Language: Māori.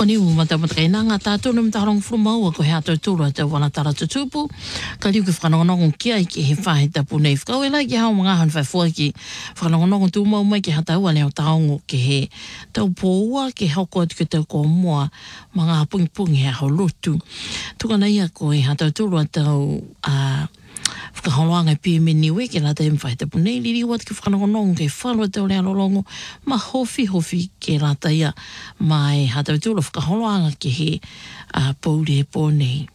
Oni mata kai nanga tātou na mtaharong frumau ko hea tūru te wana tara tutupu. Ka liu ki whanongonongo kia i ki he whahe tapu nei. Whakau e lai ki hao mga han whai fua ki whanongonongo tū mau mai ki hata ua leo taongo ki he tau pōua ki hoko atu ki tau ko mua mga pungi hea ho lotu. Tukana ia ko e hata tūru tau whakaholoanga pia me niwe ki rata e mwhai tapu nei liri wat ki whanongonongo ke whanua tau lea rolongo ma hofi ke rata ia mai hata tūru whakaholoanga ki he pōre pōnei.